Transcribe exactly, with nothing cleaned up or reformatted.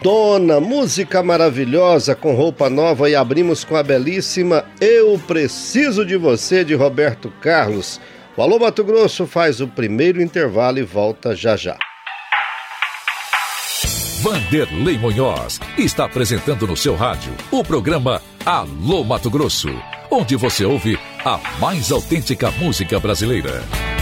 Dona, música maravilhosa com roupa nova, e abrimos com a belíssima Eu Preciso de Você, de Roberto Carlos. O Alô Mato Grosso faz o primeiro intervalo e volta já já. Vanderlei Munhoz está apresentando no seu rádio o programa Alô Mato Grosso, onde você ouve a mais autêntica música brasileira.